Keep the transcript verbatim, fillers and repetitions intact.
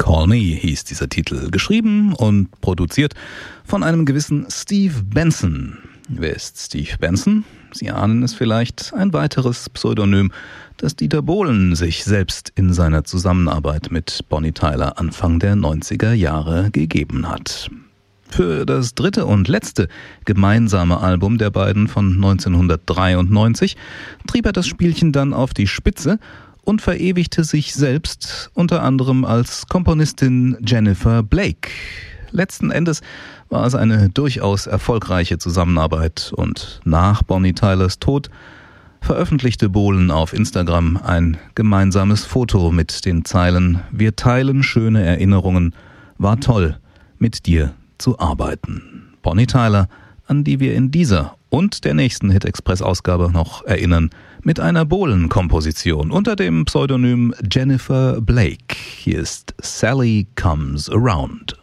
Call Me hieß dieser Titel, geschrieben und produziert von einem gewissen Steve Benson. Wer ist Steve Benson? Sie ahnen es vielleicht, ein weiteres Pseudonym, das Dieter Bohlen sich selbst in seiner Zusammenarbeit mit Bonnie Tyler Anfang der neunziger Jahre gegeben hat. Für das dritte und letzte gemeinsame Album der beiden von neunzehnhundertdreiundneunzig trieb er das Spielchen dann auf die Spitze und verewigte sich selbst unter anderem als Komponistin Jennifer Blake. Letzten Endes war es eine durchaus erfolgreiche Zusammenarbeit und nach Bonnie Tylers Tod veröffentlichte Bohlen auf Instagram ein gemeinsames Foto mit den Zeilen: Wir teilen schöne Erinnerungen, war toll, mit dir zu arbeiten. Bonnie Tyler, an die wir in dieser und der nächsten Hit-Express-Ausgabe noch erinnern, mit einer Bohlen-Komposition unter dem Pseudonym Jennifer Blake. Hier ist Sally Comes Around.